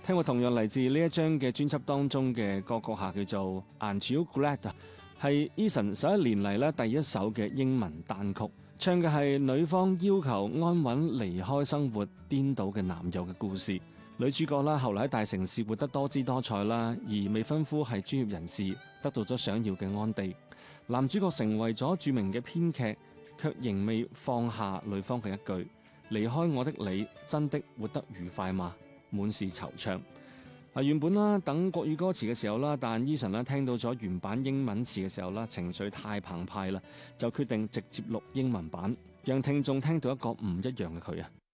聽過同樣嚟自呢一張嘅專輯當中嘅歌曲下，叫做《Aren't You Glad》啊，係 Eason 11年嚟咧第一首嘅英文單曲，唱嘅係女方要求安穩離開生活顛倒嘅男友嘅故事。女主角啦，後來喺大城市活得多姿多彩啦，而未婚夫係專業人士，得到咗想要嘅安定。男主角成為咗著名嘅編劇，卻仍未放下女方嘅一句：離開我的你，真的活得愉快嗎？滿是惆悵。原本啦等國語歌詞嘅時候啦，但 Eason 啦聽到咗原版英文詞嘅時候啦，情緒太澎湃啦，就決定直接錄英文版，讓聽眾聽到一個唔一樣嘅佢啊！